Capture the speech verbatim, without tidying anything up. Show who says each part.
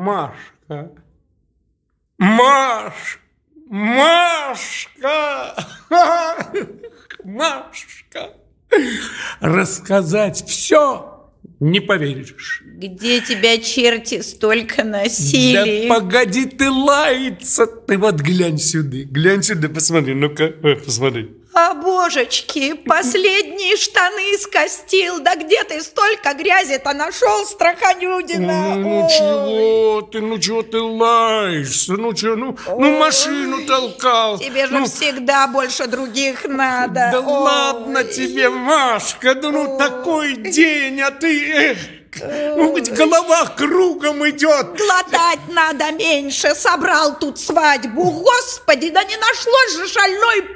Speaker 1: Машка, Маш, Машка, Машка, рассказать все не поверишь.
Speaker 2: Где тебя черти столько носили?
Speaker 1: Да погоди ты лаяться, ты вот глянь сюда, глянь сюда, посмотри, ну-ка, посмотри.
Speaker 2: А, божечки, последние штаны скостил. Да где ты столько грязи-то нашел, Страханюдина?
Speaker 1: Ну, ну чего ты, ну чего ты лаешься? Ну чего, ну, ну машину толкал.
Speaker 2: Тебе же
Speaker 1: ну,
Speaker 2: всегда больше других надо.
Speaker 1: Да
Speaker 2: Ой.
Speaker 1: ладно тебе, Машка, да ну такой день, а ты, эх, ну ведь голова кругом идет.
Speaker 2: Глотать надо меньше, собрал тут свадьбу. Господи, да не нашлось же шальной